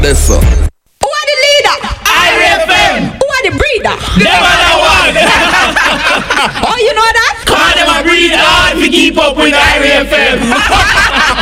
That's so. Who are the leader? IRFM. Who are the breeder? Them are the one. Oh, you know that? Call them a breed hard to keep up with IRFM.